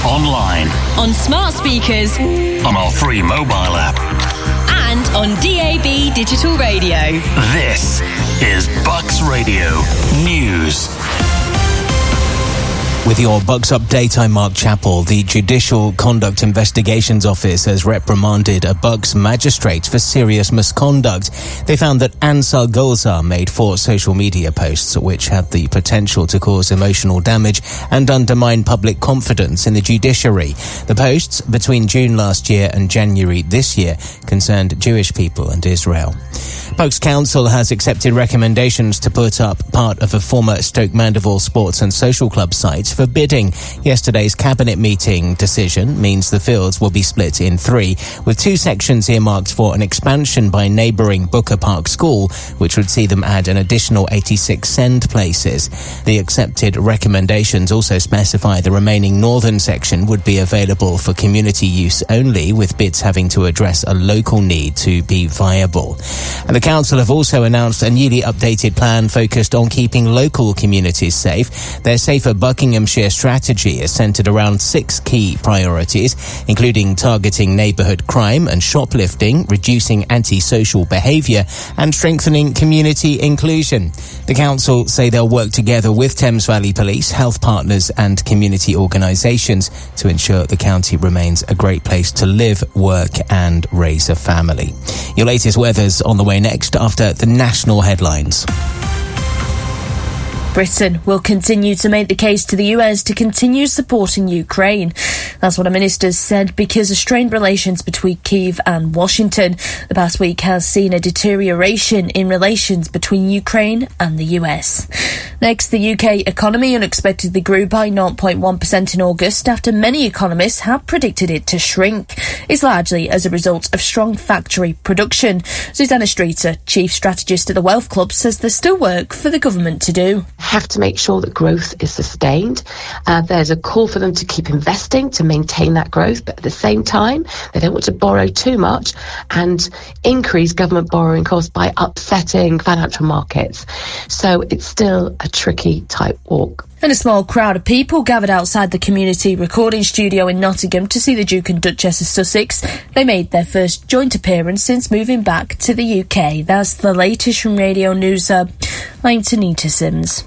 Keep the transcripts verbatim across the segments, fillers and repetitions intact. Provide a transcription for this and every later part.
online, on smart speakers, on our free mobile app, and on D A B digital radio. This is Bucks Radio News. With your Bucks update, I'm Mark Chappell. The Judicial Conduct Investigations Office has reprimanded a Bucks magistrate for serious misconduct. They found that Ansar Gulzar made four social media posts which had the potential to cause emotional damage and undermine public confidence in the judiciary. The posts, between June last year and January this year, concerned Jewish people and Israel. Bucks Council has accepted recommendations to put up part of a former Stoke Mandeville Sports and Social Club site for bidding. Yesterday's cabinet meeting decision means the fields will be split in three, with two sections earmarked for an expansion by neighbouring Booker Park School, which would see them add an additional eighty-six send places. The accepted recommendations also specify the remaining northern section would be available for community use only, with bids having to address a local need to be viable. And the council have also announced a newly updated plan focused on keeping local communities safe. Their Safer Buckinghamshire strategy is centred around six key priorities, including targeting neighbourhood crime and shoplifting, reducing antisocial behaviour and strengthening community inclusion. The council say they'll work together with Thames Valley Police, health partners and community organisations to ensure the county remains a great place to live, work and raise a family. Your latest weather's on the way next after the national headlines. Britain will continue to make the case to the U S to continue supporting Ukraine. That's what a minister said because of strained relations between Kyiv and Washington. The past week has seen a deterioration in relations between Ukraine and the U S. Next, the U K economy unexpectedly grew by zero point one percent in August after many economists have predicted it to shrink. It's largely as a result of strong factory production. Susanna Streeter, chief strategist at the Wealth Club, says there's still work for the government to do. Have to make sure that growth is sustained. Uh, there's a call for them to keep investing to maintain that growth, but at the same time, they don't want to borrow too much and increase government borrowing costs by upsetting financial markets. So it's still a tricky tight walk. And a small crowd of people gathered outside the community recording studio in Nottingham to see the Duke and Duchess of Sussex. They made their first joint appearance since moving back to the U K. That's the latest from Radio News Hub. I'm Tanita Sims.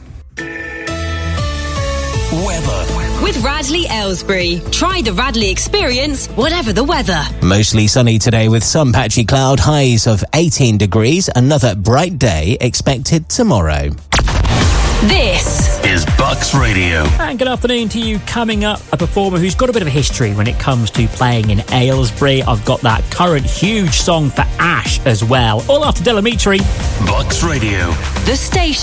Weather. With Radley Aylesbury. Try the Radley experience, whatever the weather. Mostly sunny today with some patchy cloud, highs of eighteen degrees. Another bright day expected tomorrow. This is Bucks Radio. And good afternoon to you. Coming up, a performer who's got a bit of a history when it comes to playing in Aylesbury. I've got that current huge song for Ash as well. All after Delamitri. Bucks Radio. The station.